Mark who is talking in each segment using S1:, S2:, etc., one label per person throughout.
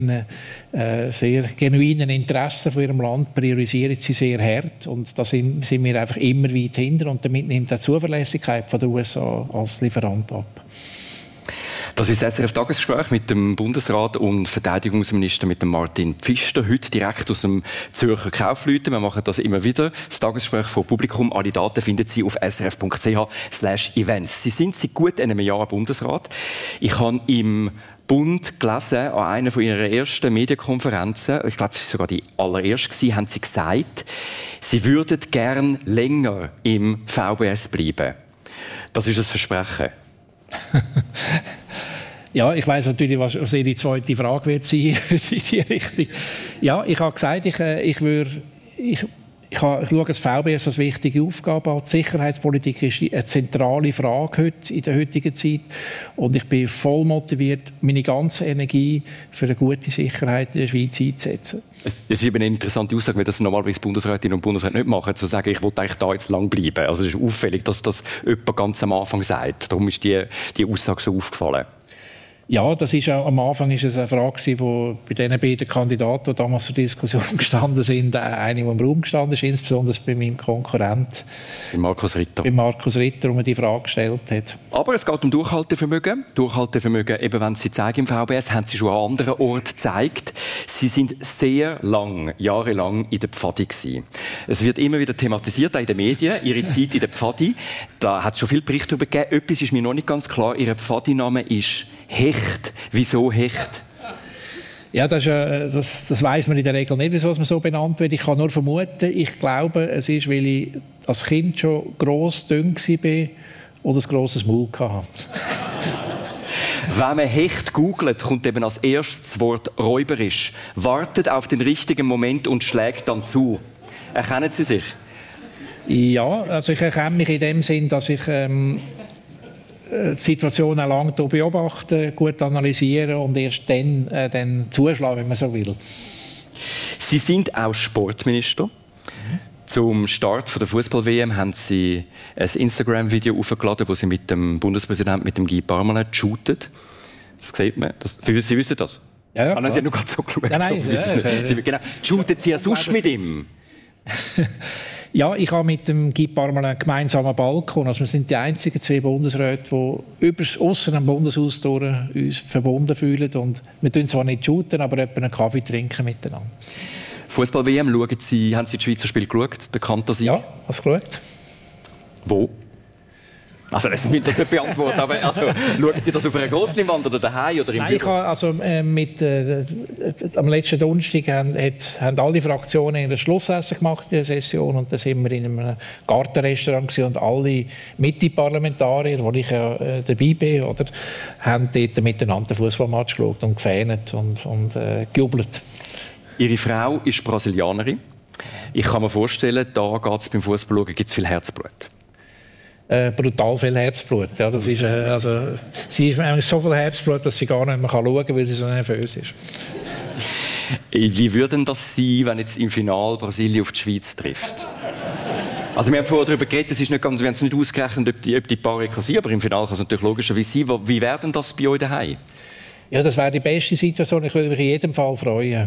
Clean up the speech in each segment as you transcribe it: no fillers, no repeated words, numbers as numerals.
S1: sehr genuinen Interessen von ihrem Land priorisieren sie sehr hart und da sind wir einfach immer weit hinter und damit nimmt auch die Zuverlässigkeit von den USA als Lieferant ab.
S2: Das ist das SRF-Tagesgespräch mit dem Bundesrat und Verteidigungsminister mit dem Martin Pfister, heute direkt aus dem Zürcher Kaufleuten. Wir machen das immer wieder, das Tagesgespräch vor Publikum. Alle Daten finden Sie auf srf.ch/events. Sie sind seit gut einem Jahr Bundesrat. Ich habe im Bund gelesen, an einer von Ihrer ersten Medienkonferenzen, ich glaube, es war sogar die allererste, haben Sie gesagt, Sie würden gern länger im VBS bleiben. Das ist ein Versprechen.
S1: Ja, ich weiss natürlich, was Ihre zweite Frage wird sein in die Richtung. Ja, ich habe gesagt, ich schaue das VBS als wichtige Aufgabe an. Die Sicherheitspolitik ist eine zentrale Frage heute, in der heutigen Zeit. Und ich bin voll motiviert, meine ganze Energie für eine gute Sicherheit in der Schweiz einzusetzen.
S2: Es ist eben eine interessante Aussage, weil das normalerweise Bundesrätinnen und Bundesräte nicht machen, zu sagen, ich will eigentlich da jetzt lang bleiben. Also es ist auffällig, dass das jemand ganz am Anfang sagt. Darum ist die Aussage so aufgefallen.
S1: Ja, das ist auch, am Anfang ist es eine Frage, die bei den beiden Kandidaten, die damals zur Diskussion gestanden sind, eine, die im Raum gestanden ist, insbesondere bei meinem Konkurrent.
S2: Bei Markus Ritter.
S1: Bei Markus Ritter, wo man die Frage gestellt hat.
S2: Aber es geht um Durchhaltevermögen. Durchhaltevermögen, eben wenn Sie zeigen im VBS, haben Sie schon an anderen Orten gezeigt. Sie sind sehr lang, jahrelang in der Pfadi gewesen. Es wird immer wieder thematisiert, auch in den Medien, Ihre Zeit in der Pfadi. Da hat es schon viele Berichte darüber gegeben. Etwas ist mir noch nicht ganz klar. Ihr Pfadi-Name ist Hecht. Wieso Hecht?
S1: Ja, das weiss man in der Regel nicht, wieso man so benannt wird. Ich kann nur vermuten, ich glaube, es ist, weil ich als Kind schon gross, dünn war oder ein grosses Maul hatte.
S2: Wenn man Hecht googelt, kommt eben als erstes das Wort räuberisch. Wartet auf den richtigen Moment und schlägt dann zu. Erkennen Sie sich?
S1: Ja, also ich erkenne mich in dem Sinn, dass ich die Situation auch lange beobachten, gut analysieren und erst dann zuschlagen, wenn man so will.
S2: Sie sind auch Sportminister. Zum Start der Fußball-WM haben Sie ein Instagram-Video hochgeladen, wo Sie mit dem Bundespräsidenten, mit dem Guy Parmelin, shooten. Das sieht man. Sie wissen das?
S1: Ja,
S2: Sie haben nur gerade so geschaut.
S1: Nein,
S2: genau. Shooten Sie ja sonst mit ihm?
S1: Ja, ich habe mit dem Guy Parmelin gemeinsam einen Balkon. Also wir sind die einzigen zwei Bundesräte, die ausser dem Bundeshaus durch uns verbunden fühlen. Und wir tun zwar nicht shooten, aber etwa einen Kaffee trinken miteinander.
S2: Fußball-WM, haben Sie das Schweizer Spiel geschaut, der Kantersieg?
S1: Ja, hast du geschaut.
S2: Wo? Also das müssen Sie nicht beantworten, aber also, schauen Sie das auf einer Grossleinwand oder daheim oder im
S1: Nein,
S2: Büro?
S1: Am letzten Donnerstag haben alle Fraktionen ein Schlussessen gemacht in der Session und dann sind wir in einem Gartenrestaurant und alle Mitte-Parlamentarier, wo ich ja dabei bin, haben dort miteinander den Fußballmatch geschaut und gefähnet und gejubelt.
S2: Ihre Frau ist Brasilianerin. Ich kann mir vorstellen, da geht es beim Fußball gibt es viel Herzblut.
S1: Brutal viel Herzblut. Ja, das ist, sie ist eigentlich so viel Herzblut, dass sie gar nicht mehr schauen kann, weil sie so nervös ist.
S2: Wie würde denn das sein, wenn jetzt im Finale Brasilien auf die Schweiz trifft? Also wir haben vorher darüber geredet, es ist nicht ganz, wir haben es nicht ausgerechnet, ob die Paare kassieren, aber im Finale kann es natürlich logischerweise sein. Wie wäre denn das bei euch daheim?
S1: Ja, das wäre die beste Situation. Ich würde mich in jedem Fall freuen.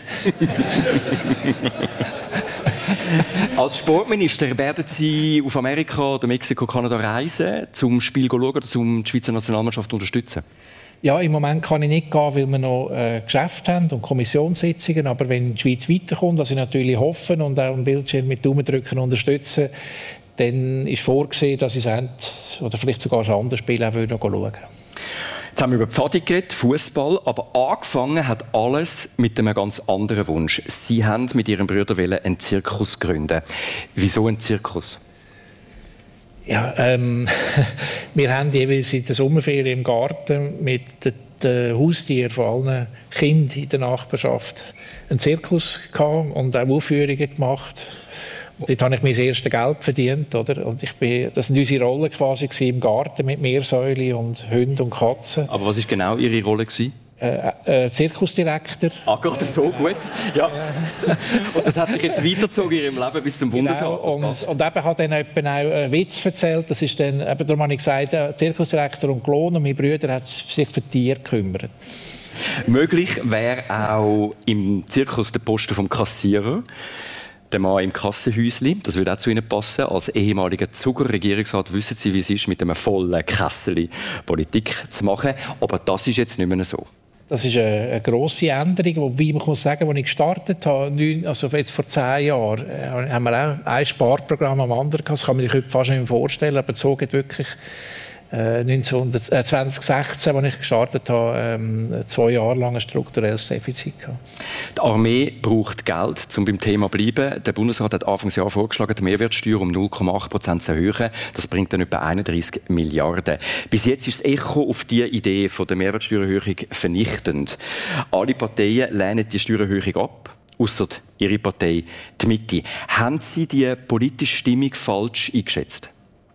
S2: Als Sportminister werden Sie auf Amerika oder Mexiko, Kanada reisen, zum Spiel schauen oder um die Schweizer Nationalmannschaft unterstützen?
S1: Ja, im Moment kann ich nicht gehen, weil wir noch Geschäfte haben und Kommissionssitzungen. Aber wenn die Schweiz weiterkommt, was ich natürlich hoffe und auch am Bildschirm mit Daumen drücken unterstützen, dann ist vorgesehen, dass ich es oder vielleicht sogar ein anderes Spiel auch noch schauen würde.
S2: Jetzt haben wir über Pfadi geredet, Fußball, aber angefangen hat alles mit einem ganz anderen Wunsch. Sie haben mit Ihren Brüdern einen Zirkus gründen. Wieso ein Zirkus?
S1: Ja, wir haben jeweils in der Sommerferien im Garten mit den Haustieren von allen Kindern in der Nachbarschaft einen Zirkus gehabt und auch Aufführungen gemacht. Dort habe ich mein erstes Geld verdient, oder? Und das waren unsere Rollen quasi im Garten mit Meersäulen und Hunden und Katzen.
S2: Aber was war genau Ihre Rolle?
S1: Zirkusdirektor.
S2: Ah, geht das so gut? Ja. Und das hat sich jetzt weitergezogen in Ihrem Leben bis zum Bundesrat?
S1: Genau. Und eben hat dann jemand auch einen Witz erzählt. Das ist dann, darum habe ich gesagt, Zirkusdirektor und Klon. Und mein Bruder hat sich für Tiere gekümmert.
S2: Möglich wäre auch im Zirkus der Posten vom Kassierer, der Mann im Kassenhäuschen. Das würde auch zu Ihnen passen. Als ehemaliger Zuger-Regierungsrat wissen Sie, wie es ist, mit einem vollen Kessel Politik zu machen. Aber das ist jetzt nicht mehr so.
S1: Das ist eine grosse Änderung, wobei man muss sagen, als ich gestartet habe, also jetzt vor 10 Jahren, haben wir auch ein Sparprogramm am anderen gehabt. Das kann man sich heute fast nicht mehr vorstellen, aber so geht wirklich 2016, als ich gestartet habe, 2 Jahre lang ein strukturelles Defizit gehabt.
S2: Die Armee braucht Geld, um beim Thema zu bleiben. Der Bundesrat hat Anfangsjahr vorgeschlagen, die Mehrwertsteuer um 0,8% zu erhöhen. Das bringt dann etwa 31 Milliarden. Bis jetzt ist das Echo auf die Idee von der Mehrwertsteuererhöhung vernichtend. Alle Parteien lehnen die Steuererhöhung ab, ausser Ihre Partei, die Mitte. Haben Sie die politische Stimmung falsch eingeschätzt?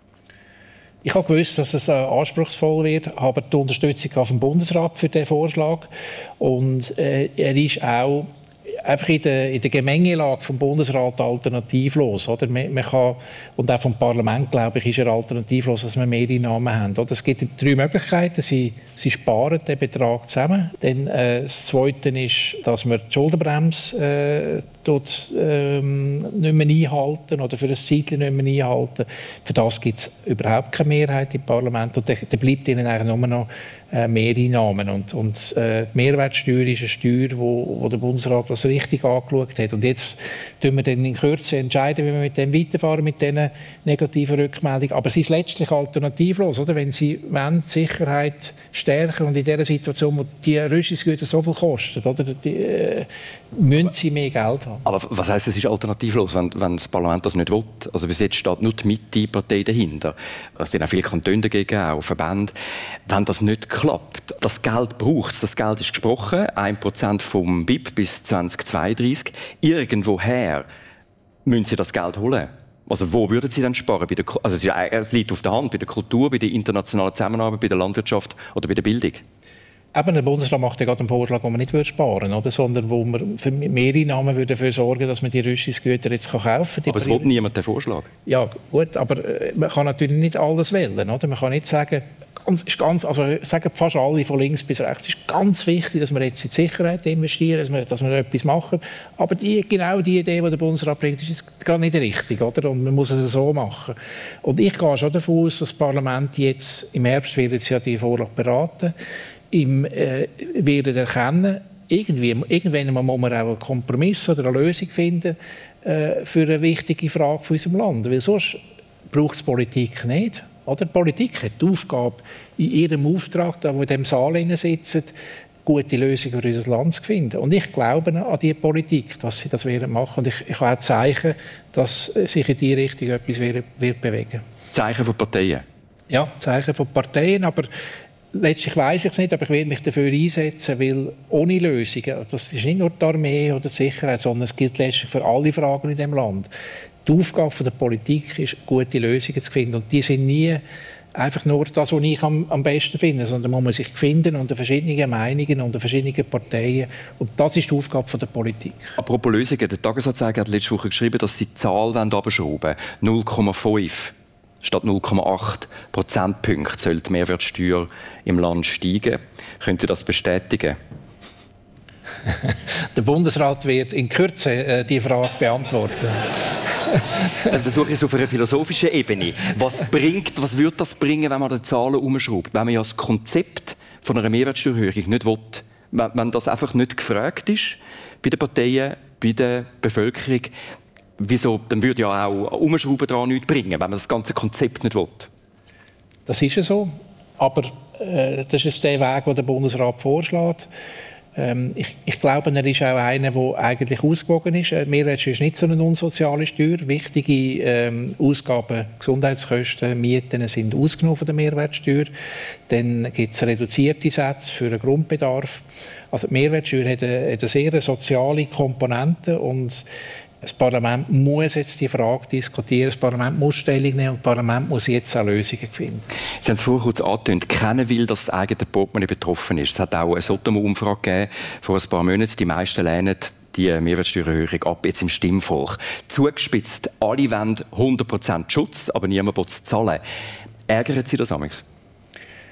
S1: Ich habe gewusst, dass es anspruchsvoll wird, habe die Unterstützung vom Bundesrat für diesen Vorschlag. Und er ist auch einfach in der Gemengelage vom Bundesrat alternativlos. Oder? Man kann, und auch vom Parlament, glaube ich, ist er alternativlos, dass wir mehr Einnahmen haben. Oder? Es gibt 3 Möglichkeiten. Sie sparen den Betrag zusammen. Dann, das Zweite ist, dass wir die Schuldenbremse nicht mehr einhalten oder für ein Zeitchen nicht mehr einhalten. Für das gibt es überhaupt keine Mehrheit im Parlament. Und dann bleibt ihnen eigentlich nur noch Mehreinnahmen. Und die Mehrwertsteuer ist eine Steuer, wo der Bundesrat das richtig angeschaut hat. Und jetzt entscheiden wir dann in Kürze, entscheiden, wie wir mit dem weiterfahren, mit diesen negativen Rückmeldungen. Aber es ist letztlich alternativlos. Oder? Wenn Sie die Sicherheit stärken und in dieser Situation, wo die Rüstungsgüter so viel kosten, oder? Müssen Sie mehr Geld haben.
S2: Aber was heisst, es ist alternativlos, wenn das Parlament das nicht will? Also bis jetzt steht nur die Mitte-Partei dahinter. Es sind auch viele Kantone dagegen, auch Verbände. Wenn das nicht klappt, das Geld braucht es, das Geld ist gesprochen, 1% vom BIP bis 2032. Irgendwoher müssen Sie das Geld holen. Also wo würden Sie dann sparen? Es liegt auf der Hand, bei der Kultur, bei der internationalen Zusammenarbeit, bei der Landwirtschaft oder bei der Bildung?
S1: Eben, der Bundesrat macht ja gerade einen Vorschlag, wo man nicht sparen würde, sondern wo man für Mehreinnahmen dafür sorgen würde, dass man die Rüstungsgüter jetzt kaufen kann.
S2: Aber es will niemand den Vorschlag.
S1: Ja, gut, aber man kann natürlich nicht alles wählen. Oder? Man kann nicht sagen, sagen fast alle von links bis rechts, es ist ganz wichtig, dass wir jetzt in die Sicherheit investieren, dass wir etwas machen. Aber genau die Idee, die der Bundesrat bringt, ist jetzt gerade nicht richtig. Oder? Und man muss es so machen. Und ich gehe schon davon aus, dass das Parlament jetzt im Herbst wird jetzt ja die Vorlage beraten, werden erkennen, irgendwann muss man auch einen Kompromiss oder eine Lösung finden für eine wichtige Frage von unserem Land. Weil sonst braucht es Politik nicht. Oder? Die Politik hat die Aufgabe, in ihrem Auftrag, da wo in diesem Saal sitzen, gute Lösungen für unser Land zu finden. Und ich glaube an die Politik, dass sie das werden machen. Und ich habe auch Zeichen, dass sich in diese Richtung etwas wird bewegen.
S2: Zeichen von Parteien?
S1: Ja, Zeichen von Parteien, aber letztlich weiss ich es nicht, aber ich werde mich dafür einsetzen, weil ohne Lösungen, das ist nicht nur die Armee oder die Sicherheit, sondern es gilt letztlich für alle Fragen in diesem Land. Die Aufgabe der Politik ist, gute Lösungen zu finden. Und die sind nie einfach nur das, was ich am besten finde, sondern man muss sich finden unter verschiedenen Meinungen, unter verschiedenen Parteien. Und das ist die Aufgabe der Politik.
S2: Apropos Lösungen, der Tagesanzeiger hat letzte Woche geschrieben, dass sie die Zahl abschrauben wollen. 0,5 statt 0,8 Prozentpunkte soll die Mehrwertsteuer im Land steigen. Können Sie das bestätigen?
S1: Der Bundesrat wird in Kürze die Frage beantworten.
S2: Dann versuche ich es auf einer philosophischen Ebene. Was würde das bringen, wenn man die Zahlen umschraubt? Wenn man ja das Konzept von einer Mehrwertsteuererhöhung nicht will, wenn das einfach nicht gefragt ist bei den Parteien, bei der Bevölkerung, wieso? Dann würde ja auch Umschrauben daran nichts bringen, wenn man das ganze Konzept nicht will. Das
S1: ist ja so, aber das ist der Weg, den der Bundesrat vorschlägt. Ich glaube, er ist auch einer, der eigentlich ausgewogen ist. Mehrwertsteuer ist nicht so eine unsoziale Steuer. Wichtige Ausgaben, Gesundheitskosten, Mieten sind ausgenommen von der Mehrwertsteuer. Dann gibt es reduzierte Sätze für den Grundbedarf. Also die Mehrwertsteuer hat eine sehr soziale Komponente und das Parlament muss jetzt die Frage diskutieren, das Parlament muss Stellung nehmen und das Parlament muss jetzt auch Lösungen finden.
S2: Sie haben es vorher kurz angetönt, keiner will, dass das eigene Portemonnaie betroffen ist. Es hat auch eine Sotomo-Umfrage gegeben vor ein paar Monaten. Die meisten lehnen die Mehrwertsteuererhöhung ab, jetzt im Stimmvolk. Zugespitzt, alle wollen 100% Schutz, aber niemand will es zahlen. Ärgern Sie das amigs?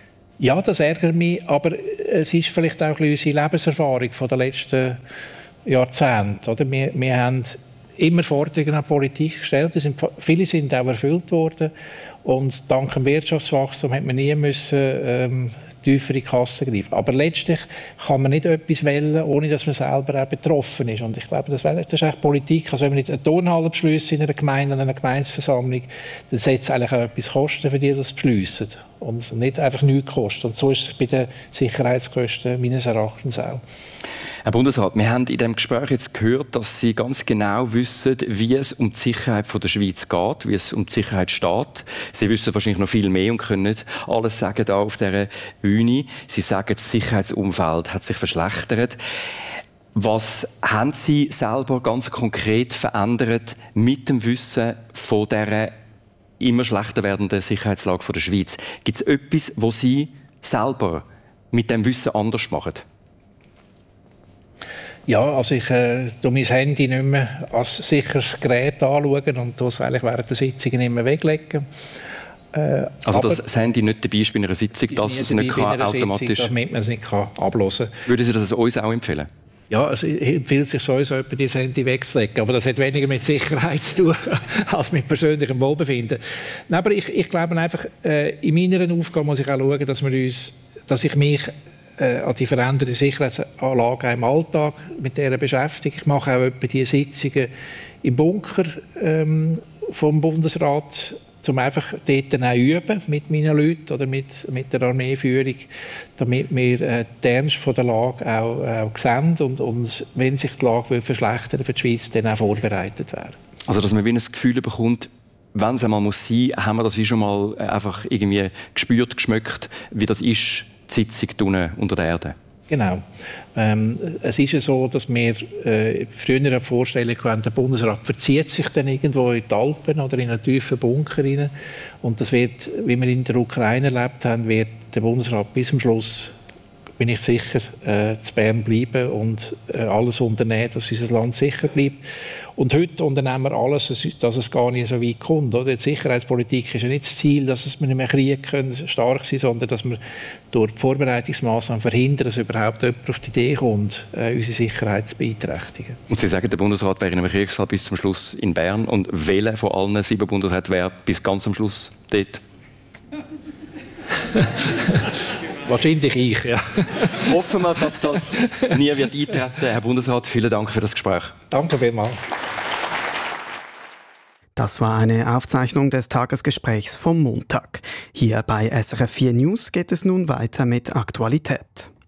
S1: Ja, das ärgert mich, aber es ist vielleicht auch ein bisschen unsere Lebenserfahrung von den letzten Jahrzehnten. Oder? Wir haben immer Forderungen an die Politik gestellt. Viele sind auch erfüllt worden. Und dank dem Wirtschaftswachstum hat man nie müssen, tiefer in die Kasse greifen. Aber letztlich kann man nicht etwas wählen, ohne dass man selber auch betroffen ist. Und ich glaube, das ist eigentlich Politik. Also wenn man nicht eine Turnhalle beschließt in einer Gemeinde, in einer Gemeindeversammlung, dann sollte es eigentlich auch etwas kosten, für die das beschließen. Und nicht einfach nichts kosten. Und so ist es bei den Sicherheitskosten meines Erachtens auch.
S2: Herr Bundesrat, wir haben in diesem Gespräch jetzt gehört, dass Sie ganz genau wissen, wie es um die Sicherheit der Schweiz geht, wie es um die Sicherheit steht. Sie wissen wahrscheinlich noch viel mehr und können nicht alles sagen da auf dieser Bühne. Sie sagen, das Sicherheitsumfeld hat sich verschlechtert. Was haben Sie selber ganz konkret verändert mit dem Wissen von dieser immer schlechter werdenden Sicherheitslage der Schweiz? Gibt es etwas, was Sie selber mit dem Wissen anders machen?
S1: Ja, also ich schaue mein Handy nicht mehr als sicheres Gerät anschauen und das eigentlich während der Sitzungen immer weglegen.
S2: Also dass das Handy nicht dabei ist bei einer Sitzung, dass es nicht automatisch...
S1: Sitzung, damit man es nicht abhören kann.
S2: Würden Sie das uns auch empfehlen?
S1: Ja, es empfiehlt sich sowieso, das Handy wegzulegen. Aber das hat weniger mit Sicherheit zu tun als mit persönlichem Wohlbefinden. Nein, aber ich glaube einfach, in meiner Aufgabe muss ich auch schauen, dass ich mich an die veränderte Sicherheitsanlage im Alltag mit der beschäftige. Ich mache auch etwa die Sitzungen im Bunker vom Bundesrat, um einfach dort dann auch üben mit meinen Leuten oder mit der Armeeführung, damit wir den Ernst von der Lage auch sehen und wenn sich die Lage verschlechtern für die Schweiz, dann auch vorbereitet werden.
S2: Also dass man wie ein Gefühl bekommt, wenn es einmal sein muss, haben wir das wie schon mal einfach irgendwie gespürt, geschmeckt, wie das ist, die Sitzung unter der Erde.
S1: Genau. Es ist ja so, dass wir früher vorstellen können, der Bundesrat verzieht sich dann irgendwo in die Alpen oder in einen tiefen Bunker rein. Und das wird, wie wir in der Ukraine erlebt haben, wird der Bundesrat bis zum Schluss, bin ich sicher, zu Bern bleiben und alles unternehmen, dass unser Land sicher bleibt. Und heute unternehmen wir alles, dass es gar nicht so weit kommt. Oder? Die Sicherheitspolitik ist ja nicht das Ziel, dass wir nicht mehr kriegen können, stark sein, sondern dass wir durch die Vorbereitungsmaßnahmen verhindern, dass überhaupt jemand auf die Idee kommt, unsere Sicherheit zu beeinträchtigen. Und
S2: Sie sagen, der Bundesrat wäre in einem Kriegsfall bis zum Schluss in Bern. Und welcher von allen 7 Bundesräten wäre bis ganz am Schluss dort?
S1: Wahrscheinlich ich, ja.
S2: Hoffen wir, dass das nie wird eintreten. Herr Bundesrat, vielen Dank für das Gespräch.
S1: Danke vielmals.
S3: Das war eine Aufzeichnung des Tagesgesprächs vom Montag. Hier bei SRF 4 News geht es nun weiter mit Aktualität.